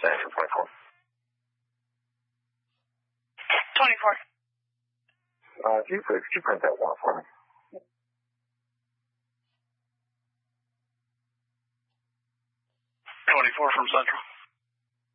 Stanford 24. 24. Could you print that one for me? 24 from Central.